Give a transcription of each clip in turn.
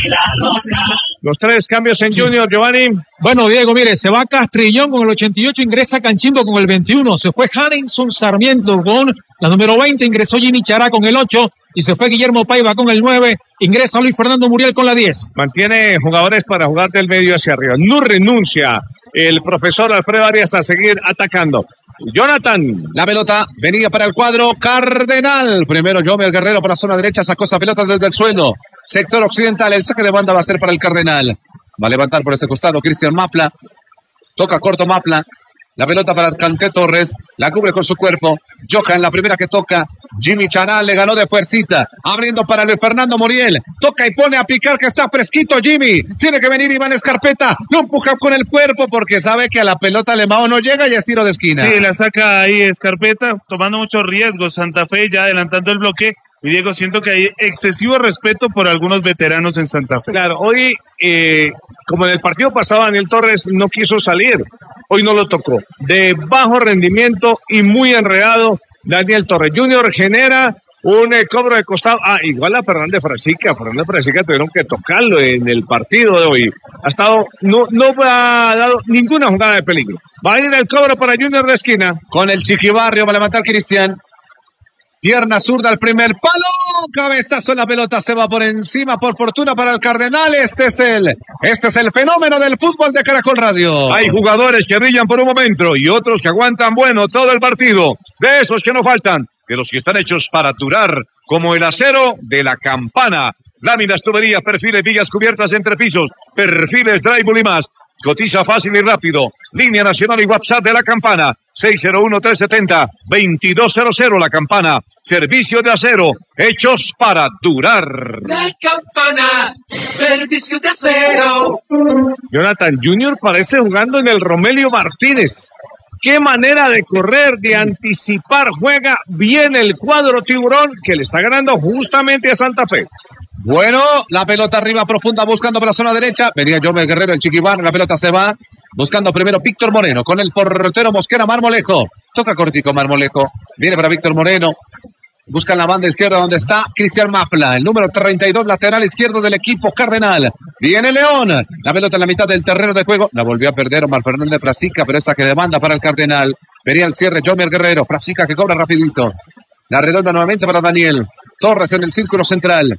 Los tres cambios en Junior, Giovanni. Bueno, Diego, mire, se va Castrillón con el 88, ingresa Canchimbo con el 21, se fue Harrison Sarmiento con la número 20, ingresó Jimmy Chará con el 8 y se fue Guillermo Paiva con el 9, ingresa Luis Fernando Muriel con la 10. Mantiene jugadores para jugar del medio hacia arriba. No renuncia el profesor Alfredo Arias a seguir atacando. Jonathan. La pelota venía para el cuadro Cardenal. Primero Yomer Guerrero por la zona derecha, sacó esa pelota desde el suelo. Sector occidental, el saque de banda va a ser para el Cardenal. Va a levantar por ese costado Cristian Mapla. Toca corto Mapla. La pelota para Kanté Torres. La cubre con su cuerpo. Johan, la primera que toca. Jimmy Chará le ganó de fuercita. Abriendo para Luis Fernando Muriel. Toca y pone a picar que está fresquito Jimmy. Tiene que venir Iván Escarpeta. Lo empuja con el cuerpo porque sabe que a la pelota Lemao no llega y es tiro de esquina. Sí, la saca ahí Escarpeta. Tomando muchos riesgos. Santa Fe ya adelantando el bloque. Y Diego, siento que hay excesivo respeto por algunos veteranos en Santa Fe. Claro, hoy, como en el partido pasado, Daniel Torres no quiso salir. Hoy no lo tocó. De bajo rendimiento y muy enredado, Daniel Torres. Junior genera un cobro de costado. Igual a Fernández Frasica. Fernández Frasica tuvieron que tocarlo en el partido de hoy. Ha estado, no ha dado ninguna jugada de peligro. Va a ir el cobro para Junior de esquina. Con el Chiquibarrio va a levantar Cristian. Pierna zurda al primer palo, cabezazo en la pelota, se va por encima, por fortuna para el Cardenal. Este es el fenómeno del fútbol de Caracol Radio. Hay jugadores que brillan por un momento y otros que aguantan todo el partido. De esos que no faltan, de los que están hechos para durar, como el acero de La Campana. Láminas, tuberías, perfiles, vigas cubiertas entre pisos, perfiles, drywall y más. Cotiza fácil y rápido. Línea nacional y WhatsApp de La Campana. 601-370-2200. La Campana. Servicio de acero. Hechos para durar. La Campana. Servicio de acero. Jonathan, Junior parece jugando en el Romelio Martínez. Qué manera de correr, de anticipar. Juega bien el cuadro tiburón que le está ganando justamente a Santa Fe. Bueno, la pelota arriba profunda buscando por la zona derecha. Venía Jorge Guerrero, el Chiquibán. La pelota se va. Buscando primero Víctor Moreno con el portero Mosquera Marmolejo. Toca cortico Marmolejo. Viene para Víctor Moreno. Busca en la banda izquierda donde está Cristian Mafla, el número 32, lateral izquierdo del equipo Cardenal. Viene León. La pelota en la mitad del terreno de juego. La volvió a perder Omar Fernández Frasica, pero esa que demanda para el Cardenal. Venía el cierre Jomer Guerrero. Frasica que cobra rapidito. La redonda nuevamente para Daniel Torres en el círculo central.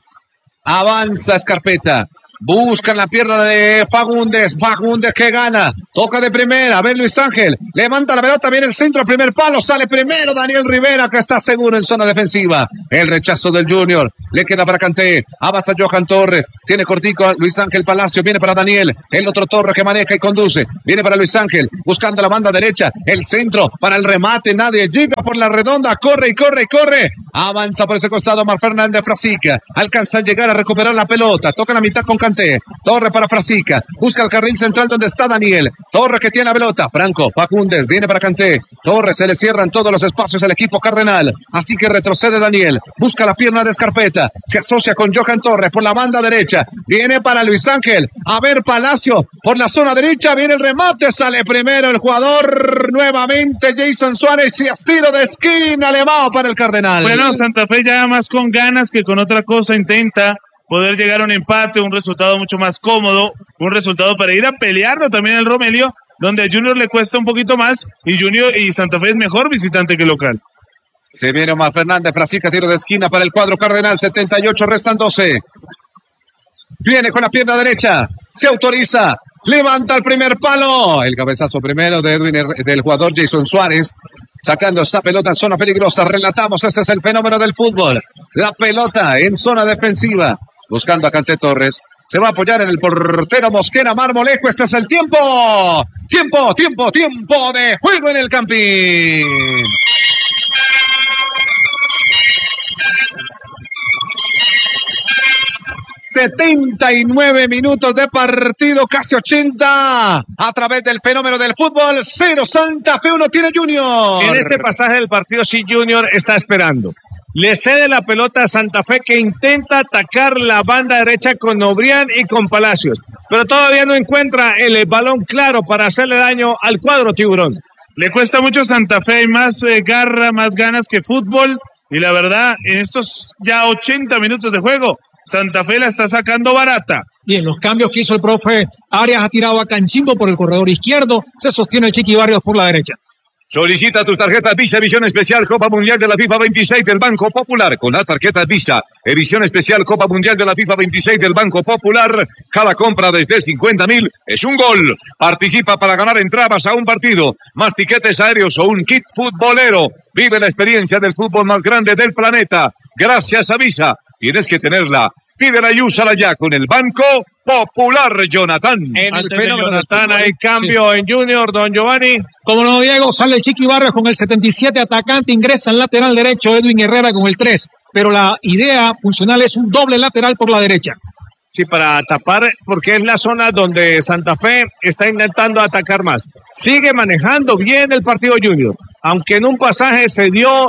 Avanza Escarpeta. Buscan la pierna de Fagundes. Fagundes que gana. Toca de primera. A ver Luis Ángel. Levanta la pelota. Viene el centro. Primer palo. Sale primero Daniel Rivera que está seguro en zona defensiva. El rechazo del Junior. Le queda para Kanté. Avanza Johan Torres. Tiene cortico a Luis Ángel Palacio. Viene para Daniel. El otro Torres que maneja y conduce. Viene para Luis Ángel. Buscando la banda derecha. El centro para el remate. Nadie llega por la redonda. Corre y corre y corre. Avanza por ese costado Omar Fernández Frasica. Alcanza a llegar a recuperar la pelota. Toca la mitad con Kanté. Torre para Frasica. Busca el carril central donde está Daniel. Torre que tiene la pelota. Franco. Facúndez. Viene para Kanté. Torre se le cierran todos los espacios al equipo Cardenal. Así que retrocede Daniel. Busca la pierna de Escarpeta. Se asocia con Johan Torres por la banda derecha. Viene para Luis Ángel. A ver Palacio por la zona derecha. Viene el remate. Sale primero el jugador. Nuevamente Jason Suárez. Y es tiro de esquina. Elevado para el Cardenal. Bueno, Santa Fe ya más con ganas que con otra cosa intenta poder llegar a un empate, un resultado mucho más cómodo, un resultado para ir a pelearlo también el Romelio, donde a Junior le cuesta un poquito más y Santa Fe es mejor visitante que local. Se viene Omar Fernández Frasica, tiro de esquina para el cuadro Cardenal, 78, restan 12. Viene con la pierna derecha, se autoriza, levanta el primer palo. El cabezazo primero de del jugador Jason Suárez. Sacando esa pelota en zona peligrosa. Relatamos, este es el fenómeno del fútbol. La pelota en zona defensiva. Buscando a Kanté Torres. Se va a apoyar en el portero Mosquera Marmolejo. Este es el tiempo. Tiempo de juego en el Campín. ...79 minutos de partido, casi 80... ...a través del fenómeno del fútbol... ...0 Santa Fe, 1 tiene Junior... En este pasaje del partido, sí, Junior está esperando. Le cede la pelota a Santa Fe, que intenta atacar la banda derecha con Obrián y con Palacios. Pero todavía no encuentra el balón claro para hacerle daño al cuadro tiburón. Le cuesta mucho a Santa Fe, hay más garra, más ganas que fútbol. Y la verdad, en estos ya 80 minutos de juego... Santa Fe la está sacando barata. Bien, los cambios que hizo el profe Arias, ha tirado a Canchimbo por el corredor izquierdo, se sostiene el Chiqui Barrios por la derecha. Solicita tus tarjetas Visa Edición Especial Copa Mundial de la FIFA 26 del Banco Popular. Con las tarjetas Visa Edición Especial Copa Mundial de la FIFA 26 del Banco Popular, cada compra desde 50.000 es un gol. Participa para ganar entradas a un partido, más tiquetes aéreos o un kit futbolero. Vive la experiencia del fútbol más grande del planeta. Gracias a Visa. Tienes que tenerla. Pídela y úsala ya con el Banco Popular, Jonathan. En el fenómeno Jonathan, hay cambio en Junior, don Giovanni. Como no, Diego, sale el Chiqui Barrios con el 77 atacante, ingresa en lateral derecho Edwin Herrera con el 3, pero la idea funcional es un doble lateral por la derecha. Sí, para tapar, porque es la zona donde Santa Fe está intentando atacar más. Sigue manejando bien el partido Junior, aunque en un pasaje se dio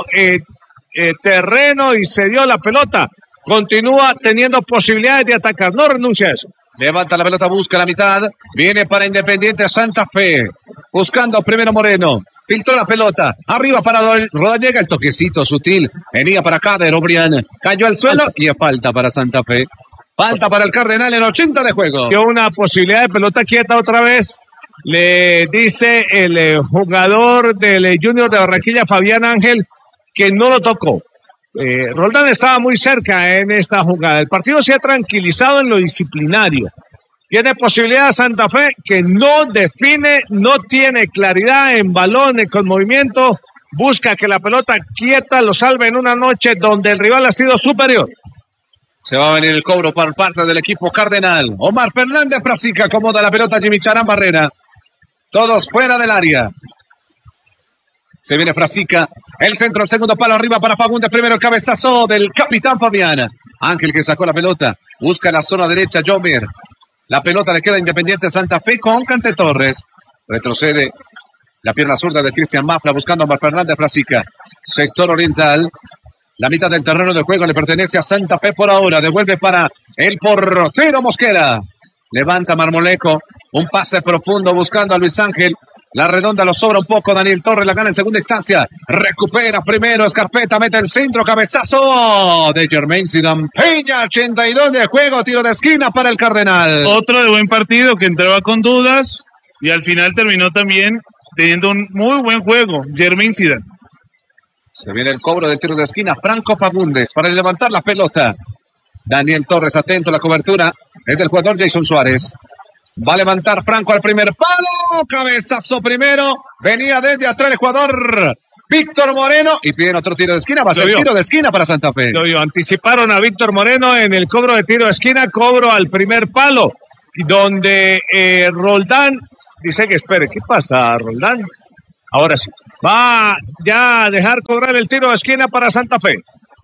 terreno y se dio la pelota. Continúa teniendo posibilidades de atacar, no renuncia a eso. Levanta la pelota, busca la mitad. Viene para Independiente Santa Fe. Buscando primero Moreno. Filtró la pelota. Arriba para Rodallega. El toquecito sutil. Venía para acá de Obrián. Cayó al suelo y es falta para Santa Fe. Falta para el Cardenal en 80 de juego. Dio una posibilidad de pelota quieta otra vez. Le dice el jugador del Junior de Barranquilla, Fabián Ángel, que no lo tocó. Roldán estaba muy cerca en esta jugada. El partido se ha tranquilizado en lo disciplinario. Tiene posibilidad Santa Fe, que no define, no tiene claridad en balones con movimiento. Busca que la pelota quieta lo salve en una noche donde el rival ha sido superior. Se va a venir el cobro por parte del equipo Cardenal. Omar Fernández Frasica acomoda la pelota. Jimmy Charán Barrera. Todos fuera del área. Se viene Frasica, el centro, el segundo palo arriba para Fagundes, primero el cabezazo del capitán Fabián. Ángel que sacó la pelota, busca la zona derecha, Jomir. La pelota le queda Independiente Santa Fe con Cante Torres. Retrocede la pierna zurda de Cristian Mafla buscando a Omar Fernández Frasica. Sector oriental, la mitad del terreno de juego le pertenece a Santa Fe por ahora. Devuelve para el portero Mosquera. Levanta Marmolejo, un pase profundo buscando a Luis Ángel. La redonda lo sobra un poco, Daniel Torres la gana en segunda instancia. Recupera primero Escarpeta, mete el centro, cabezazo de Jermaine Zidane Peña, 82 de juego, tiro de esquina para el Cardenal. Otro de buen partido que entraba con dudas y al final terminó también teniendo un muy buen juego, Jermaine Zidane. Se viene el cobro del tiro de esquina, Franco Fagundes para levantar la pelota. Daniel Torres atento a la cobertura, es del jugador Jason Suárez. Va a levantar Franco al primer palo. Cabezazo primero. Venía desde atrás el jugador Víctor Moreno. Y piden otro tiro de esquina. Va a ser tiro de esquina para Santa Fe. Anticiparon a Víctor Moreno en el cobro de tiro de esquina. Cobro al primer palo. Donde Roldán dice que espere. ¿Qué pasa, Roldán? Ahora sí. Va ya a dejar cobrar el tiro de esquina para Santa Fe.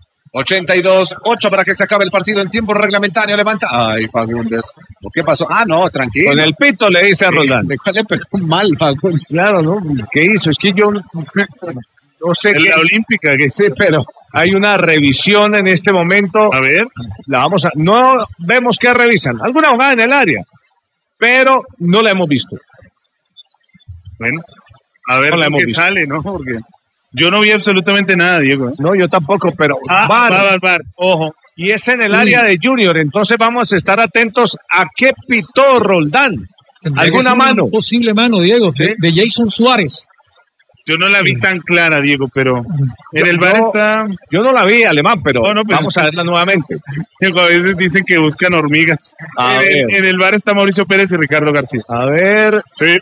82-8 para que se acabe el partido en tiempo reglamentario. Levanta. Ay, Fagundes. ¿Qué pasó? Ah, no, tranquilo. Con el pito le dice a Roldán. Le pegó mal, Fagundes. Claro, ¿no? ¿Qué hizo? Es que yo no sé en qué. La olímpica, que sí, pero hay una revisión en este momento. A ver. La vamos a. No vemos qué revisan. Alguna jugada en el área, pero no la hemos visto. Bueno, a ver no lo que sale, ¿no? Porque yo no vi absolutamente nada, Diego. No, yo tampoco, pero VAR, ojo. Y es en el área de Junior, entonces vamos a estar atentos a qué pitó Roldán. ¿Alguna mano? Posible mano, Diego, ¿sí? de Jason Suárez. Yo no la vi tan clara, Diego, pero en el VAR está... Yo no la vi, Alemán, pero pues, vamos a verla nuevamente. A veces dicen que buscan hormigas. En el VAR está Mauricio Pérez y Ricardo García. A ver. Sí.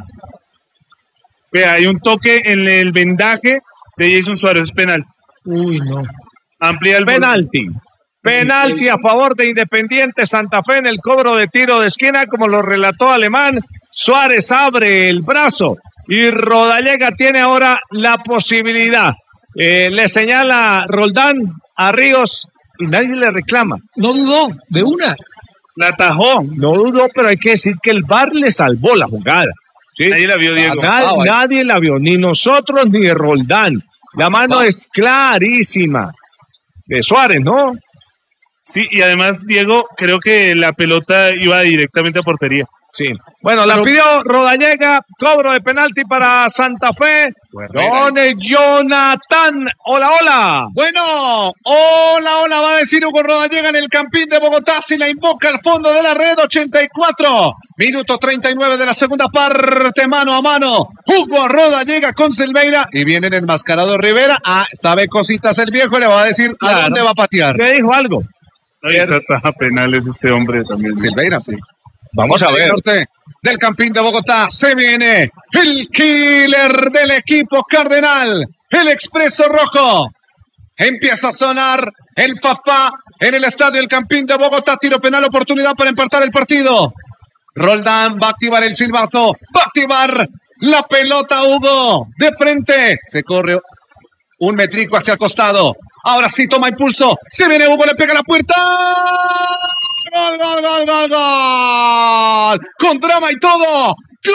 Vea, hay un toque en el vendaje de Jason Suárez, es penal. Uy, no. Amplía el penalti. Penalti a favor de Independiente Santa Fe en el cobro de tiro de esquina, como lo relató Alemán. Suárez abre el brazo y Rodallega tiene ahora la posibilidad. Le señala Roldán a Ríos y nadie le reclama. No dudó, de una. La atajó. No dudó, pero hay que decir que el VAR le salvó la jugada. ¿Sí? Nadie la vio, Diego. Nadie la vio, ni nosotros ni Roldán. La mano es clarísima. De Suárez, ¿no? Sí, y además, Diego, creo que la pelota iba directamente a portería. Sí. Bueno, la pidió Rodallega, cobro de penalti para Santa Fe. Don Jonathan. Hola, hola. Bueno, hola, va a decir Hugo Rodallega en el Campín de Bogotá, si la invoca al fondo de la red, 84, minuto 39 de la segunda parte, mano a mano. Hugo Rodallega con Silveira y viene el enmascarado Rivera. Sabe cositas el viejo, le va a decir a dónde va a patear. ¿Le dijo algo? Ahí está penales este hombre también. Silveira, sí. Vamos a ver. Norte del Campín de Bogotá se viene el killer del equipo cardenal, el Expreso Rojo. Empieza a sonar el Fafá en el estadio del Campín de Bogotá. Tiro penal, oportunidad para empatar el partido. Roldán va a activar el silbato, va a activar la pelota Hugo. De frente se corre un metrico hacia el costado. Ahora sí toma impulso. Se viene Hugo, le pega a la puerta. ¡Gol, gol, gol, gol, gol! Con drama y todo.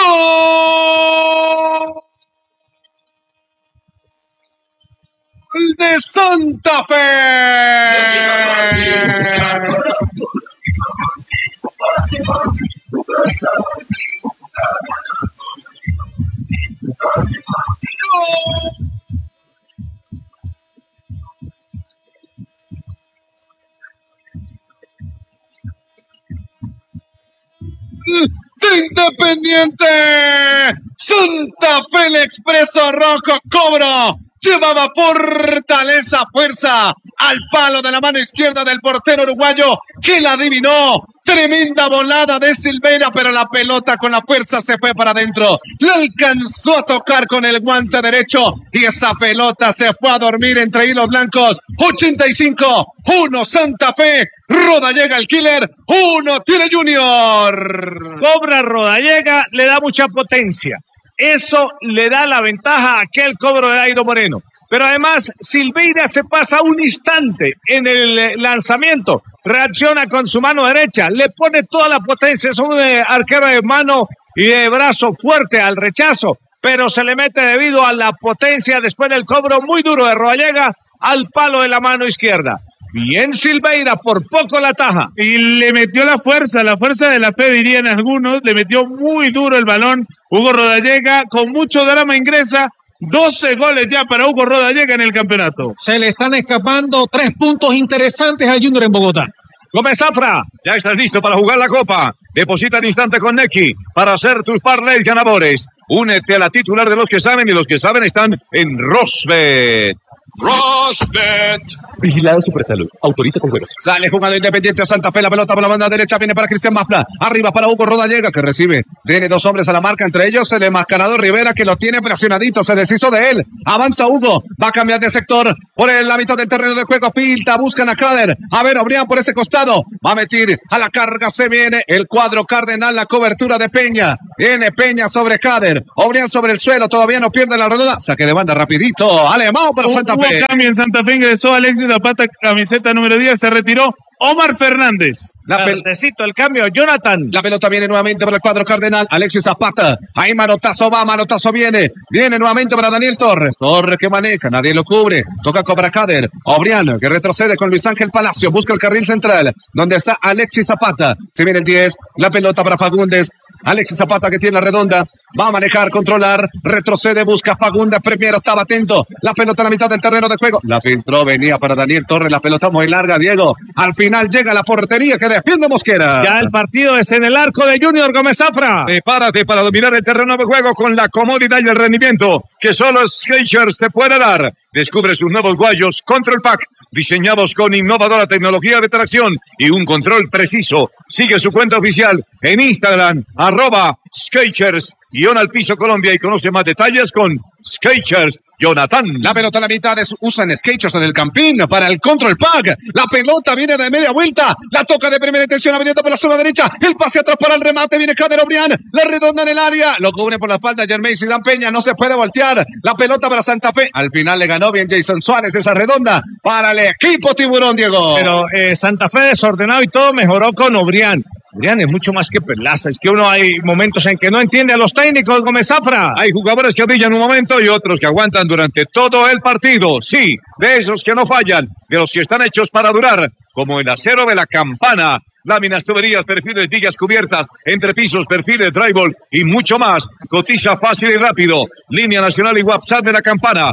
¡Gol de Santa Fe! De Independiente, Santa Fe, el Expreso Rojo, cobro, llevaba fortaleza, fuerza, al palo de la mano izquierda del portero uruguayo, que la adivinó. Tremenda volada de Silveira, pero la pelota con la fuerza se fue para adentro. La alcanzó a tocar con el guante derecho y esa pelota se fue a dormir entre hilos blancos. 85-1 Santa Fe. Rodallega el killer. 1 tiene Junior. Cobra Rodallega, le da mucha potencia. Eso le da la ventaja a aquel cobro de Dairo Moreno. Pero además, Silveira se pasa un instante en el lanzamiento. Reacciona con su mano derecha. Le pone toda la potencia. Es un arquero de mano y de brazo fuerte al rechazo. Pero se le mete debido a la potencia después del cobro muy duro de Rodallega al palo de la mano izquierda. Bien Silveira, por poco la taja. Y le metió la fuerza de la fe, dirían algunos. Le metió muy duro el balón. Hugo Rodallega, con mucho drama, ingresa. 12 goles ya para Hugo Rodallega en el campeonato. Se le están escapando 3 puntos interesantes al Junior en Bogotá. Gómez Zafra. Ya estás listo para jugar la Copa. Deposita al instante con Nequi para hacer tus parlays ganadores. Únete a la titular de los que saben y los que saben están en Rosbet. Rosbet. Vigilado Supersalud. Autoriza con juegos. Sale jugando Independiente Santa Fe. La pelota por la banda derecha viene para Cristian Mafra. Arriba para Hugo Rodallega que recibe. Tiene 2 hombres a la marca. Entre ellos el enmascarado Rivera que lo tiene presionadito. Se deshizo de él. Avanza Hugo. Va a cambiar de sector por la mitad del terreno de juego. Filta. Buscan a Cader. A ver, Obrián por ese costado. Va a meter a la carga. Se viene el cuadro cardenal. La cobertura de Peña. Viene Peña sobre Cader. Obrián sobre el suelo. Todavía no pierde la redonda. Saque de banda rapidito. Alemán para Santa Fe. Hubo cambio en Santa Fe, ingresó Alexis Zapata, camiseta número 10, se retiró Omar Fernández. Necesito el cambio, Jonathan. La pelota viene nuevamente para el cuadro cardenal. Alexis Zapata. Ahí manotazo va, manotazo viene. Viene nuevamente para Daniel Torres. Torres que maneja, nadie lo cubre. Toca cobra Cader. Obriano que retrocede con Luis Ángel Palacio. Busca el carril central, donde está Alexis Zapata. Se viene el 10. La pelota para Fagundes. Alexis Zapata que tiene la redonda. Va a manejar, controlar. Retrocede, busca Fagundes. Primero estaba atento. La pelota a la mitad del terreno de juego. La filtró, venía para Daniel Torres. La pelota muy larga, Diego. Al final llega la portería que defiende Mosquera. Ya el partido es en el arco de Junior Gómez Zafra. Prepárate para dominar el terreno de juego con la comodidad y el rendimiento que solo Skechers te puede dar. Descubre sus nuevos guayos Control Pack, diseñados con innovadora tecnología de tracción y un control preciso. Sigue su cuenta oficial en Instagram, @Skechers_al-piso Colombia y conoce más detalles con Skechers Jonathan. La pelota a la mitad usan Skechers en el Campín para el Control Pack. La pelota viene de media vuelta. La toca de primera intención, abriendo por la zona derecha. El pase atrás para el remate. Viene Cader Obrián. La redonda en el área. Lo cubre por la espalda Germain Zidane Peña. No se puede voltear. La pelota para Santa Fe. Al final le ganó bien Jason Suárez esa redonda para el equipo Tiburón, Diego. Pero Santa Fe desordenado y todo mejoró con Obrián. Obrián es mucho más que Perlaza. Es que uno hay momentos en que no entiende a los técnicos, Gómez Zafra. Hay jugadores que brillan un momento y otros que aguantan durante todo el partido. Sí, de esos que no fallan, de los que están hechos para durar, como el acero de la Campana, láminas, tuberías, perfiles, vigas cubiertas, entrepisos, perfiles, drywall y mucho más. Cotiza fácil y rápido. Línea nacional y WhatsApp de La Campana.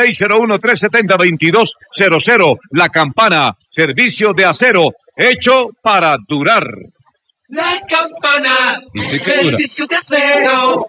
601-370-2200. La Campana, servicio de acero, hecho para durar. La Campana, Y sí que dura. servicio de acero.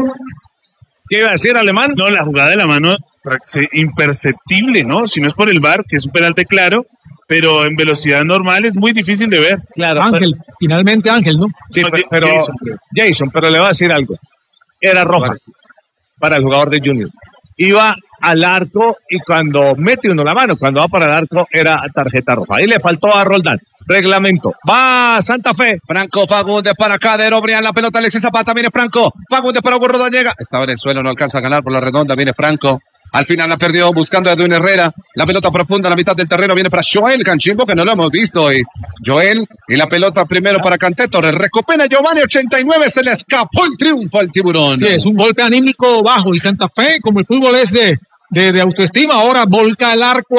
¿Qué iba a decir, Alemán? No, la jugada de la mano imperceptible, ¿no? Si no es por el VAR, que es un penalti claro, pero en velocidad normal es muy difícil de ver. Claro. Ángel, finalmente Ángel, ¿no? Sí, No, pero Jason. pero le voy a decir algo. Era roja para el jugador de Junior. Iba al arco y cuando mete uno la mano, cuando va para el arco, era tarjeta roja. Ahí le faltó a Roldán. Reglamento. Va Santa Fe. Franco Fagundes para Cadero, Brian, la pelota Alexis Zapata, viene Franco, Fagundes para Hugo Roda, llega, estaba en el suelo, no alcanza a ganar por la redonda, viene Franco, al final la perdió buscando a Edwin Herrera, la pelota profunda a la mitad del terreno, viene para Joel Canchimbo, que no lo hemos visto hoy, Joel, y la pelota primero para Canté Torres, recupera Giovanni, 89, se le escapó el triunfo al Tiburón. Sí, es un golpe anímico bajo y Santa Fe, como el fútbol es de autoestima, ahora volca el arco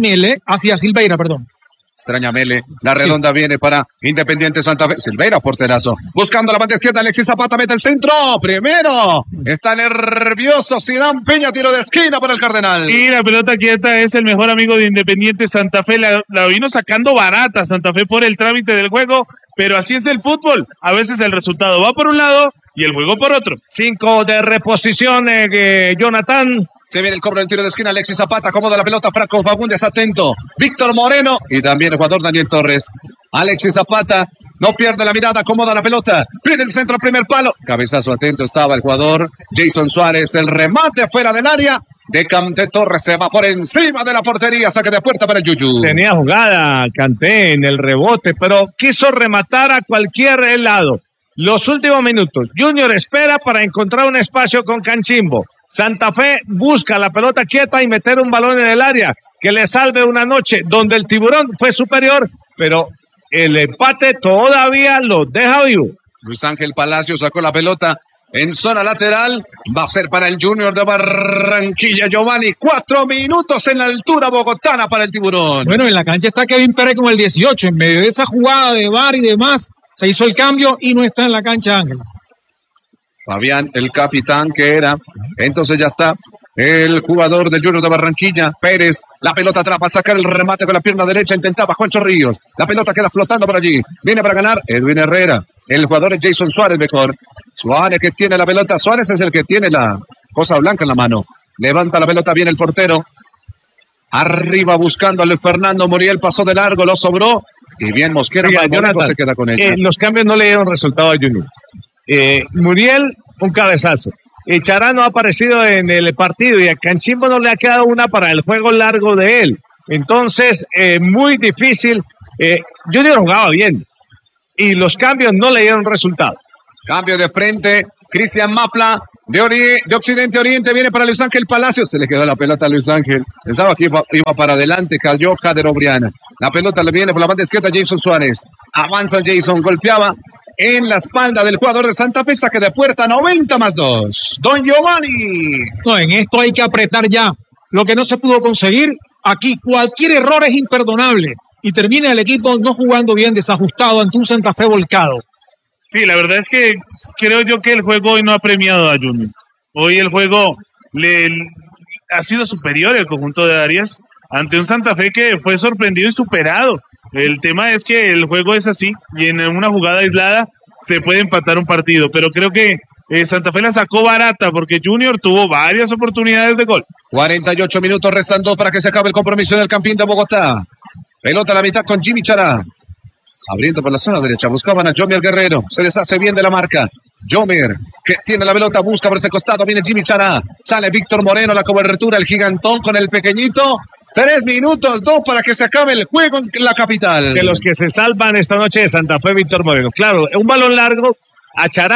hacia Silveira, perdón. Extraña Mele, la redonda viene para Independiente Santa Fe, Silveira, porterazo, buscando la banda izquierda, Alexis Zapata mete el centro, primero, está nervioso Zidane Peña, tiro de esquina para el Cardenal. Y la pelota quieta es el mejor amigo de Independiente Santa Fe. La vino sacando barata Santa Fe por el trámite del juego, pero así es el fútbol. A veces el resultado va por un lado y el juego por otro. 5 de reposición, Jonathan. Se viene el cobro del tiro de esquina, Alexis Zapata, acomoda la pelota, Franco Fagundes, atento, Víctor Moreno y también el jugador Daniel Torres. Alexis Zapata no pierde la mirada, acomoda la pelota, viene el centro, primer palo, cabezazo atento estaba el jugador Jason Suárez, el remate fuera del área de Canté Torres, se va por encima de la portería, saque de puerta para el Yuyu. Tenía jugada Canté en el rebote, pero quiso rematar a cualquier lado. Los últimos minutos, Junior espera para encontrar un espacio con Canchimbo. Santa Fe busca la pelota quieta y meter un balón en el área que le salve una noche donde el Tiburón fue superior, pero el empate todavía lo deja vivo. Luis Ángel Palacio sacó la pelota en zona lateral, va a ser para el Junior de Barranquilla, Giovanni, 4 minutos en la altura bogotana para el Tiburón. Bueno, en la cancha está Kevin Pérez con el 18, en medio de esa jugada de VAR y demás, se hizo el cambio y no está en la cancha Ángel. Fabián, el capitán que era. Entonces ya está el jugador del Junior de Barranquilla, Pérez. La pelota atrapa, sacar el remate con la pierna derecha. Intentaba Juancho Ríos. La pelota queda flotando por allí. Viene para ganar Edwin Herrera. El jugador es Jason Suárez mejor. Suárez que tiene la pelota. Suárez es el que tiene la cosa blanca en la mano. Levanta la pelota, viene el portero. Arriba buscando a Fernando Muriel. Pasó de largo, lo sobró. Y bien Mosquera, Jonathan, se queda con ella. los cambios no le dieron resultado a Junior. Muriel, un cabezazo. Chará no ha aparecido en el partido y a Canchimbo no le ha quedado una para el juego largo de él. Entonces, muy difícil. Junior jugaba bien y los cambios no le dieron resultado. Cambio de frente, Cristian Mapla de Occidente a Oriente, viene para Luis Ángel Palacios, se le quedó la pelota a Luis Ángel, pensaba que iba para adelante, cayó Cadero Briana, la pelota le viene por la banda izquierda Jason Suárez, avanza Jason, golpeaba en la espalda del jugador de Santa Fe, saque de puerta, 90+2, Don Giovanni. No, en esto hay que apretar ya, lo que no se pudo conseguir, aquí cualquier error es imperdonable y termina el equipo no jugando bien, desajustado ante un Santa Fe volcado. Sí, la verdad es que creo yo que el juego hoy no ha premiado a Junior. Hoy el juego ha sido superior al conjunto de Arias ante un Santa Fe que fue sorprendido y superado. El tema es que el juego es así y en una jugada aislada se puede empatar un partido, pero creo que Santa Fe la sacó barata porque Junior tuvo varias oportunidades de gol. 48 minutos, restan 2 para que se acabe el compromiso en el Campín de Bogotá. Pelota a la mitad con Jimmy Chará. Abriendo por la zona derecha, buscaban a Jomer Guerrero, se deshace bien de la marca. Jomer, que tiene la pelota, busca por ese costado, viene Jimmy Chará, sale Víctor Moreno, la cobertura, el gigantón con el pequeñito. 3 minutos, 2 para que se acabe el juego en la capital. Que los que se salvan esta noche de Santa Fe, Víctor Moreno. Claro, un balón largo a Chará,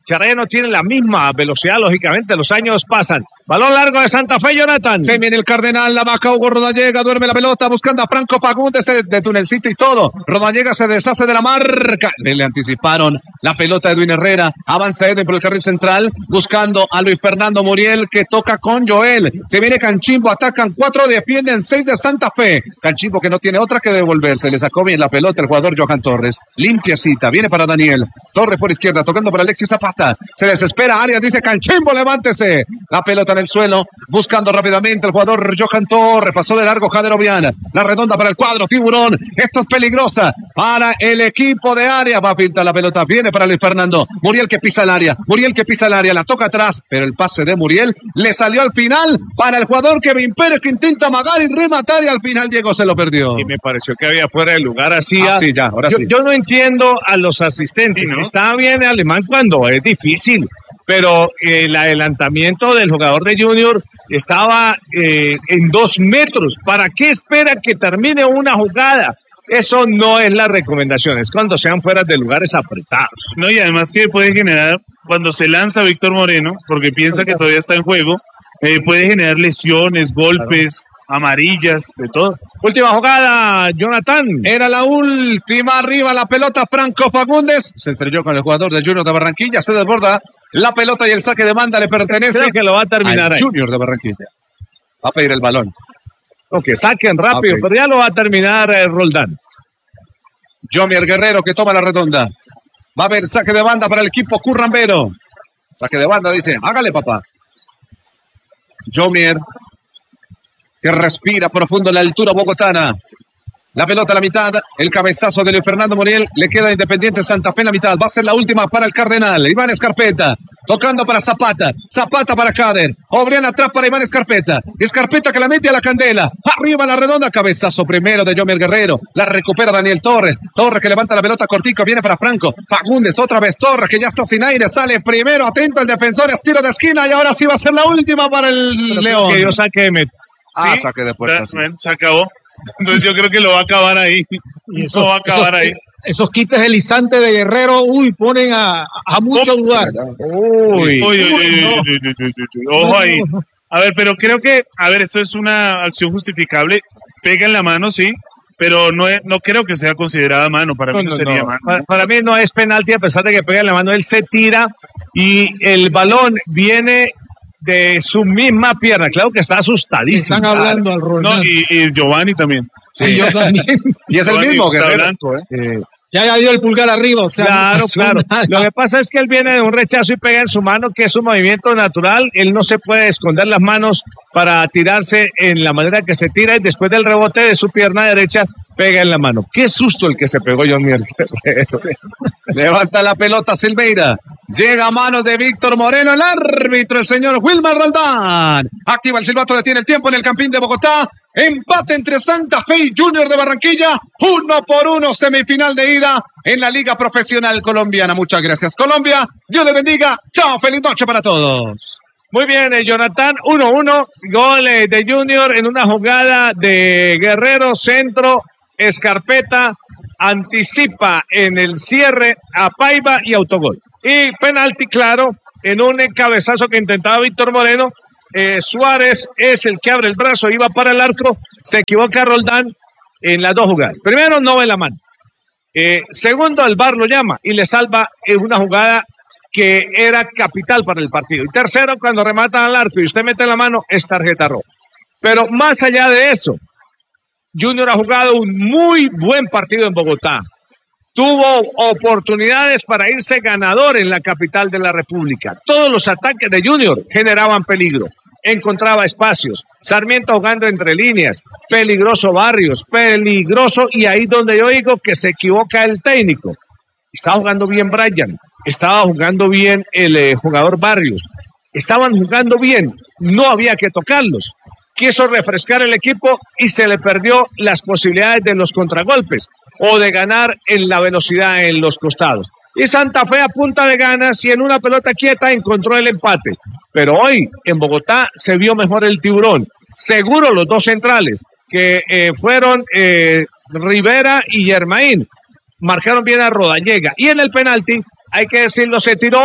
Charaya no tiene la misma velocidad, lógicamente, los años pasan. Balón largo de Santa Fe, Jonathan. Se viene el Cardenal, la vaca Hugo Rodallega, duerme la pelota buscando a Franco Fagundes de tunelcito y todo. Rodallega se deshace de la marca. Le anticiparon la pelota de Edwin Herrera. Avanza Edwin por el carril central buscando a Luis Fernando Muriel que toca con Joel. Se viene Canchimbo, atacan 4, defienden 6 de Santa Fe. Canchimbo que no tiene otra que devolverse. Le sacó bien la pelota el jugador Johan Torres. Limpiecita, viene para Daniel. Torres por izquierda, tocando para Alexis Zapata. Se desespera Arias, dice Canchimbo, levántese. La pelota en el suelo, buscando rápidamente el jugador Johan Torres. Pasó de largo Jader Obiana. La redonda para el cuadro Tiburón. Esto es peligrosa para el equipo de Arias. Va a pintar la pelota, viene para Luis Fernando. Muriel que pisa el área. Muriel que pisa el área, la toca atrás, pero el pase de Muriel le salió al final para el jugador Kevin Pérez que intenta amagar y rematar y al final Diego se lo perdió. Y me pareció que había fuera de lugar así. Sí, ya, ahora sí. Yo no entiendo a los asistentes. Sí, ¿no? Está bien Alemán cuando es difícil, pero el adelantamiento del jugador de Junior estaba en 2 metros. ¿Para qué espera que termine una jugada? Eso no es la recomendación, es cuando sean fuera de lugares apretados. No, y además que puede generar, cuando se lanza Víctor Moreno, porque piensa que todavía está en juego, puede generar lesiones, golpes, amarillas, de todo. Última jugada, Jonathan. Era la última, arriba la pelota Franco Fagundes. Se estrelló con el jugador de Junior de Barranquilla, se desborda la pelota y el saque de banda le pertenece Creo que lo va a terminar al ahí. Junior de Barranquilla. Va a pedir el balón. O que saquen rápido, Ok. pero ya lo va a terminar Roldán. Jomier Guerrero que toma la redonda. Va a haber saque de banda para el equipo currambero. Saque de banda, dice, hágale papá. Jomier que respira profundo en la altura bogotana. La pelota a la mitad, el cabezazo de Luis Fernando Muriel, le queda Independiente Santa Fe en la mitad, va a ser la última para el Cardenal, Iván Escarpeta, tocando para Zapata, Zapata para Cader, Obrián atrás para Iván Escarpeta, Escarpeta que la mete a la candela, arriba la redonda, cabezazo primero de Jomier Guerrero, la recupera Daniel Torres, Torres que levanta la pelota cortico, viene para Franco, Fagundes otra vez Torres que ya está sin aire, sale primero, atento el defensor, es tiro de esquina y ahora sí va a ser la última para el León. Que yo saque de meta. Ah, Sí, saque de puerta, sí. Se acabó. Entonces yo creo que lo va a acabar ahí. Y Eso va a acabar ahí. Esos quites delizantes de Guerrero, ponen a mucho dudar. Uy. Ojo ahí. A ver, pero creo que, esto es una acción justificable. Pega en la mano, sí, pero no creo que sea considerada mano. Para mí no sería No. mano. Para mí no es penalti a pesar de que pega en la mano, él se tira y el balón viene de su misma pierna. Claro que está asustadísimo. Están hablando al Roldán. No, y Giovanni también. Y yo también. Y es el Giovanni mismo está Guerrero. blanco, Ya dio el pulgar arriba, o sea. Claro, no pasó claro. nada. Lo que pasa es que él viene de un rechazo y pega en su mano, que es un movimiento natural. Él no se puede esconder las manos para tirarse en la manera que se tira y después del rebote de su pierna derecha pega en la mano. Qué susto el que se pegó John Mier. Levanta la pelota Silveira. Llega a manos de Víctor Moreno, el árbitro, el señor Wilmar Roldán. Activa el silbato, detiene el tiempo en el Campín de Bogotá. Empate entre Santa Fe y Junior de Barranquilla. 1-1, semifinal de ida en la Liga Profesional Colombiana. Muchas gracias, Colombia. Dios les bendiga. Chao, feliz noche para todos. Muy bien, Jonathan, 1-1, gol de Junior en una jugada de Guerrero, centro, Escarpeta, anticipa en el cierre a Paiva y autogol. Y penalti, claro, en un cabezazo que intentaba Víctor Moreno, Suárez es el que abre el brazo, iba para el arco, se equivoca Roldán en las 2 jugadas. Primero, no ve la mano. Segundo, el VAR lo llama y le salva en una jugada que era capital para el partido. Y tercero, cuando rematan al arco y usted mete la mano, es tarjeta roja. Pero más allá de eso, Junior ha jugado un muy buen partido en Bogotá. Tuvo oportunidades para irse ganador en la capital de la República. Todos los ataques de Junior generaban peligro. Encontraba espacios. Sarmiento jugando entre líneas. Peligroso Barrios. Peligroso. Y ahí donde yo digo que se equivoca el técnico. Estaba jugando bien Brian. Estaba jugando bien el jugador Barrios. Estaban jugando bien. No había que tocarlos. Quiso refrescar el equipo y se le perdió las posibilidades de los contragolpes o de ganar en la velocidad en los costados. Y Santa Fe a punta de ganas y en una pelota quieta encontró el empate. Pero hoy en Bogotá se vio mejor el Tiburón. Seguro los 2 centrales que fueron Rivera y Germain marcaron bien a Rodallega. Y en el penalti, hay que decirlo, se tiró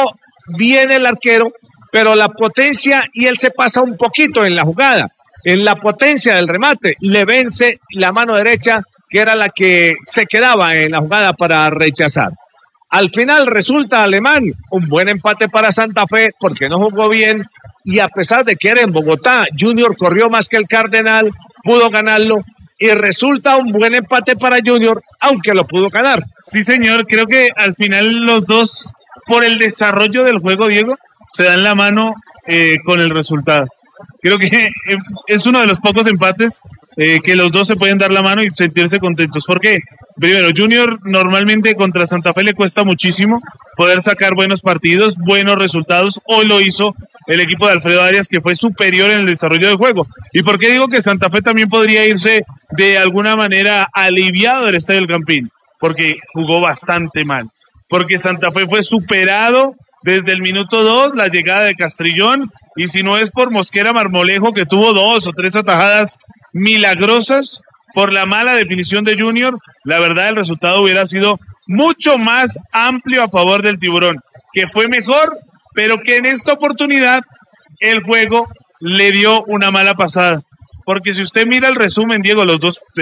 bien el arquero, pero la potencia, y él se pasa un poquito en la jugada, en la potencia del remate, le vence la mano derecha, que era la que se quedaba en la jugada para rechazar. Al final resulta, Alemán, un buen empate para Santa Fe porque no jugó bien y a pesar de que era en Bogotá, Junior corrió más que el Cardenal, pudo ganarlo y resulta un buen empate para Junior, aunque lo pudo ganar. Sí, señor, creo que al final los dos, por el desarrollo del juego, Diego, se dan la mano con el resultado. Creo que es uno de los pocos empates que los dos se pueden dar la mano y sentirse contentos. Porque, primero, Junior normalmente contra Santa Fe le cuesta muchísimo poder sacar buenos partidos, buenos resultados. Hoy lo hizo el equipo de Alfredo Arias, que fue superior en el desarrollo del juego. ¿Y por qué digo que Santa Fe también podría irse de alguna manera aliviado del Estadio del Campín? Porque jugó bastante mal. Porque Santa Fe fue superado desde el minuto 2, la llegada de Castrillón, y si no es por Mosquera Marmolejo, que tuvo 2 o 3 atajadas milagrosas, por la mala definición de Junior, la verdad el resultado hubiera sido mucho más amplio a favor del Tiburón, que fue mejor, pero que en esta oportunidad el juego le dio una mala pasada. Porque si usted mira el resumen, Diego, de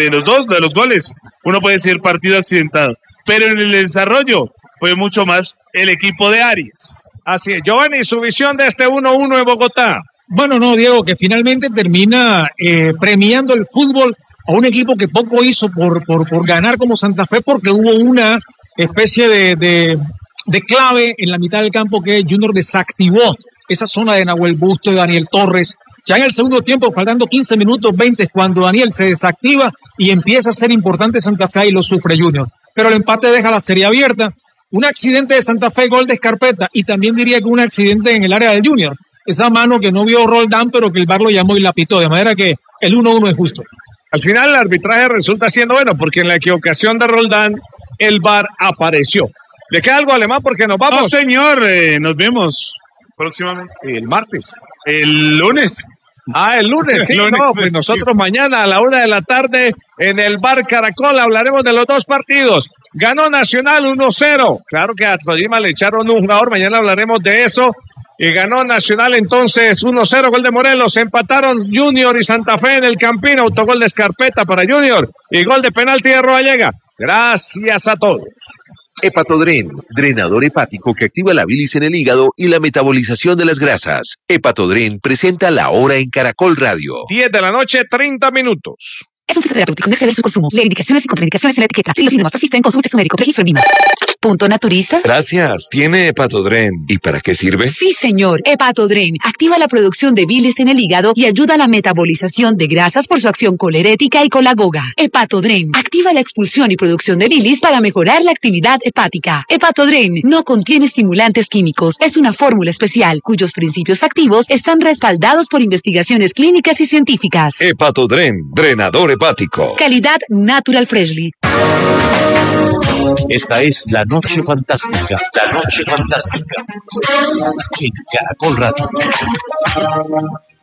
los goles, uno puede decir partido accidentado, pero en el desarrollo fue mucho más el equipo de Arias. Así es. Giovanni, su visión de este 1-1 en Bogotá. Bueno, no, Diego, que finalmente termina premiando el fútbol a un equipo que poco hizo por ganar como Santa Fe, porque hubo una especie de clave en la mitad del campo que Junior desactivó esa zona de Nahuel Busto y Daniel Torres. Ya en el segundo tiempo, faltando 15 minutos 20, cuando Daniel se desactiva y empieza a ser importante Santa Fe, y lo sufre Junior. Pero el empate deja la serie abierta. Un accidente de Santa Fe, gol de Escarpeta, y también diría que un accidente en el área del Junior. Esa mano que no vio Roldán, pero que el VAR lo llamó y la pitó, de manera que el 1-1 es justo. Al final el arbitraje resulta siendo bueno, porque en la equivocación de Roldán, el VAR apareció. ¿Le queda algo, Alemán? Porque nos vamos. No, señor, nos vemos próximamente. El martes. El lunes. El lunes, sí, el lunes, no, pues nosotros mañana a la 1:00 p.m. en el Bar Caracol hablaremos de los dos partidos. Ganó Nacional 1-0. Claro que a Tolima le echaron un jugador, mañana hablaremos de eso. Y ganó Nacional entonces 1-0, gol de Morelos. Empataron Junior y Santa Fe en el Campín, autogol de Escarpeta para Junior y gol de penalti de Rodallega. Gracias a todos. Hepatodren, drenador hepático que activa la bilis en el hígado y la metabolización de las grasas. Hepatodren presenta La Hora en Caracol Radio. 10:30 p.m. Es un fitoterapéutico, no exceder su consumo. Lee indicaciones y contraindicaciones en la etiqueta. Si los síntomas persisten, consulte a su médico. Registro en Lima. Punto naturista. Gracias. ¿Tiene Hepatodren? ¿Y para qué sirve? Sí, señor. Hepatodren activa la producción de bilis en el hígado y ayuda a la metabolización de grasas por su acción colerética y colagoga. Hepatodren activa la expulsión y producción de bilis para mejorar la actividad hepática. Hepatodren no contiene estimulantes químicos. Es una fórmula especial cuyos principios activos están respaldados por investigaciones clínicas y científicas. Hepatodren, drenador hepático. Calidad Natural Freshly. Esta es La Noche Fantástica. La Noche Fantástica. En Caracol Radio.